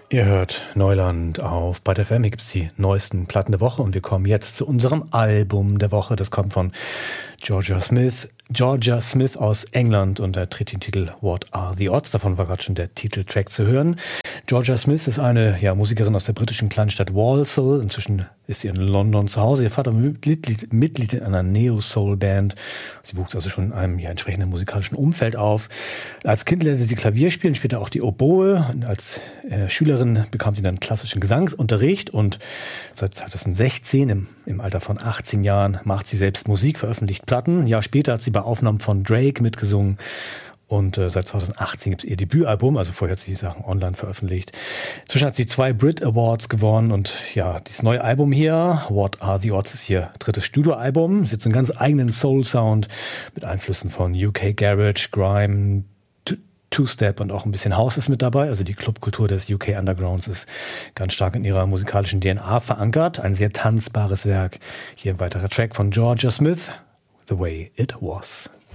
Ihr hört Neuland auf Bad FM. Hier gibt es die neuesten Platten der Woche und wir kommen jetzt zu unserem Album der Woche. Das kommt von Georgia Smith. Georgia Smith aus England und er trägt den Titel What Are the Odds? Davon war gerade schon der Titeltrack zu hören. Georgia Smith ist eine Musikerin aus der britischen Kleinstadt Walsall. Inzwischen ist sie in London zu Hause. Ihr Vater Mitglied in einer Neo-Soul-Band. Sie wuchs also schon in einem entsprechenden musikalischen Umfeld auf. Als Kind lernte sie Klavier spielen, später auch die Oboe. Und als Schülerin bekam sie dann klassischen Gesangsunterricht und seit 2016, im Alter von 18 Jahren, macht sie selbst Musik, veröffentlicht Platten. Ein Jahr später hat sie bei Aufnahmen von Drake mitgesungen. Und seit 2018 gibt es ihr Debütalbum, also vorher hat sie die Sachen online veröffentlicht. Inzwischen hat sie 2 Brit Awards gewonnen und dieses neue Album hier, What Are the Odds, ist ihr 3. Studioalbum. Sie hat so einen ganz eigenen Soul-Sound mit Einflüssen von UK Garage, Grime, Two-Step und auch ein bisschen House ist mit dabei. Also die Clubkultur des UK Undergrounds ist ganz stark in ihrer musikalischen DNA verankert. Ein sehr tanzbares Werk. Hier ein weiterer Track von Georgia Smith, The Way It Was.